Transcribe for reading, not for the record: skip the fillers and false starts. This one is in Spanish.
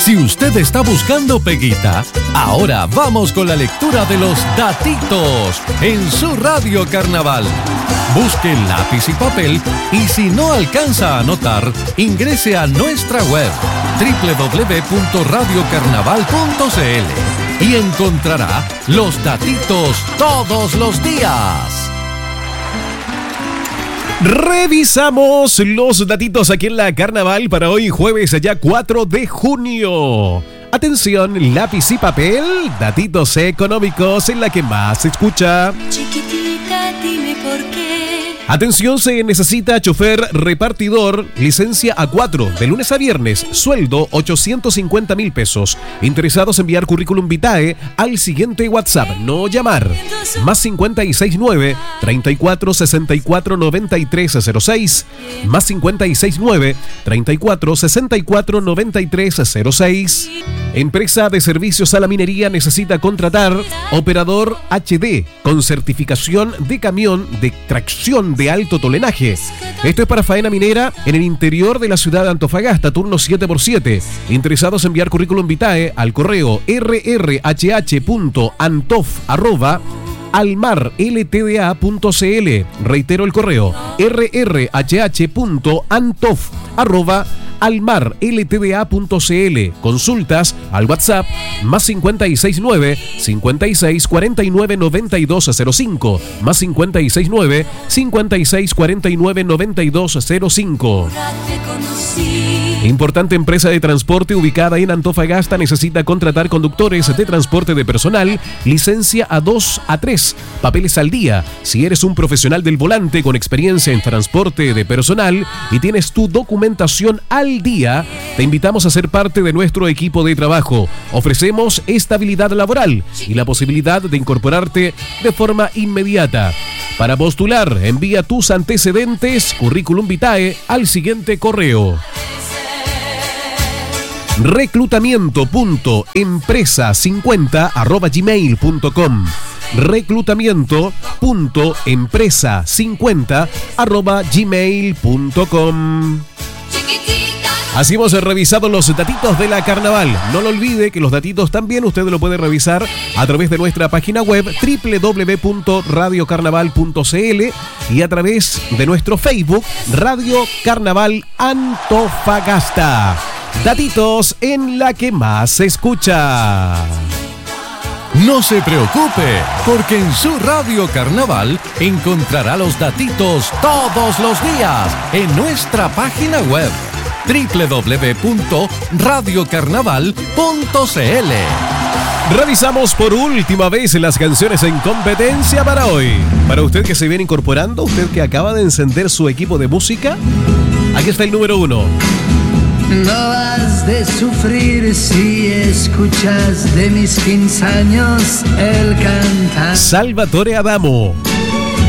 Si usted está buscando peguita, ahora vamos con la lectura de los datitos en su Radio Carnaval. Busque lápiz y papel y si no alcanza a anotar, ingrese a nuestra web www.radiocarnaval.cl y encontrará los datitos todos los días. Revisamos los datitos aquí en la Carnaval para hoy jueves ya 4 de junio. Atención, lápiz y papel, datitos económicos en la que más se escucha. Chiquitita, dime por qué. Atención, se necesita chofer repartidor, licencia A4, de lunes a viernes, sueldo 850,000 pesos. Interesados enviar currículum vitae al siguiente WhatsApp, no llamar, más 569 34 64 93 06, más 569 34 64 93 06. Empresa de servicios a la minería necesita contratar operador HD con certificación de camión de tracción de alto tolenaje. Esto es para faena minera en el interior de la ciudad de Antofagasta, turno 7x7. Interesados en enviar currículum vitae al correo rrhh.antof@almarltda.cl. Reitero el correo rrhh.antof@almarltda.cl. Consultas al WhatsApp más 569 56 49 92 05, más 569 56 49 92 05. Importante empresa de transporte ubicada en Antofagasta necesita contratar conductores de transporte de personal, licencia A2, A3, papeles al día. Si eres un profesional del volante con experiencia en transporte de personal y tienes tu documentación al día, te invitamos a ser parte de nuestro equipo de trabajo. Ofrecemos estabilidad laboral y la posibilidad de incorporarte de forma inmediata. Para postular, envía tus antecedentes, currículum vitae al siguiente correo: reclutamiento.empresa50@gmail.com, reclutamiento.empresa50@gmail.com. Así hemos revisado los datitos de la Carnaval. No lo olvide que los datitos también usted lo puede revisar a través de nuestra página web www.radiocarnaval.cl y a través de nuestro Facebook Radio Carnaval Antofagasta. Datitos en la que más se escucha. No se preocupe, porque en su Radio Carnaval encontrará los datitos todos los días en nuestra página web www.radiocarnaval.cl. Revisamos por última vez las canciones en competencia para hoy. Para usted que se viene incorporando, usted que acaba de encender su equipo de música, aquí está el número 1. No has de sufrir si escuchas de mis 15 años el cantar. Salvatore Adamo.